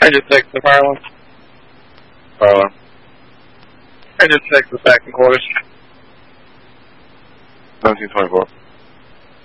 I just text the fire alarm. Fire alarm. I just text the second quarters. 1724.